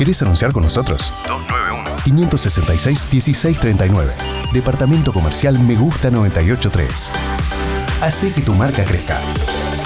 ¿Querés anunciar con nosotros? 291-566-1639. Departamento Comercial Me Gusta 983. Hacé que tu marca crezca.